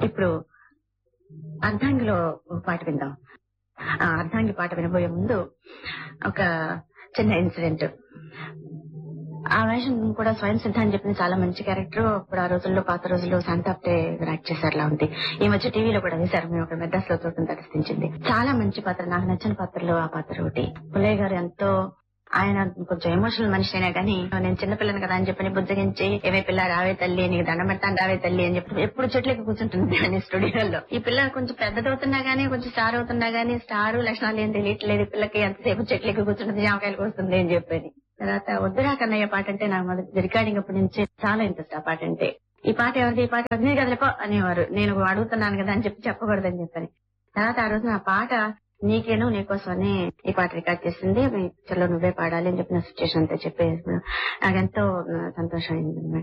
ఇప్పుడు అర్ధాంగిలో ఒక పాట విందాం. ఆ అర్ధాంగి పాట వినబోయే ముందు ఒక చిన్న ఇన్సిడెంట్. ఆ వేషం కూడా స్వయం సిద్ధ అని చెప్పిన చాలా మంచి క్యారెక్టర్. ఇప్పుడు ఆ రోజుల్లో పాత రోజుల్లో శాంతాప్టే యాక్ట్ చేశారులా ఉంది. ఈ మధ్య టీవీలో కూడా వేశారు. మేము ఒక మెడ్రాస్ లో చోటును దర్శించింది. చాలా మంచి పాత్ర. నాకు నచ్చిన పాత్రలో ఆ పాత్ర ఒకటి. పుల్లయ్య గారు ఎంతో, ఆయన కొంచెం ఎమోషనల్ మనిషి అయినా గానీ నేను చిన్నపిల్లని కదా అని చెప్పని బుజ్జగించి ఏమే పిల్ల రావే తల్లి, నీకు దండం పెడతాను రావే తల్లి అని చెప్పి ఎప్పుడు చెట్లకి కూర్చుంటుంది అని స్టూడియోలో. ఈ పిల్ల కొంచెం పెద్దదవుతున్నా గానీ, కొంచెం స్టార్ అవుతున్నా గానీ, స్టార్ లక్షణాలు ఏం తెలియట్లేదు. పిల్లకి ఎంతసేపు చెట్లకి కూర్చుంటుంది, జామకాయలకు వస్తుంది అని చెప్పని. తర్వాత వద్దురా కన్నయ్య పాట అంటే నాకు మొదటి రికార్డింగ్ అప్పటి నుంచి చాలా ఇంట్రెస్ట్. ఆ పాట అంటే ఈ పాట ఎవరిది, ఈ పాట నీ కదలపో అనేవారు. నేను అడుగుతున్నాను కదా అని చెప్పి చెప్పకూడదని చెప్పని. తర్వాత ఆ రోజు నా పాట నీకేను నీకోసం అని ఈ పాట రికార్డ్ చేసింది. మీ పిక్చర్ లో నువ్వే పాడాలి అని చెప్పిన సిచ్యువేషన్ అంతా చెప్పేసి నాకెంతో సంతోషం అయింది.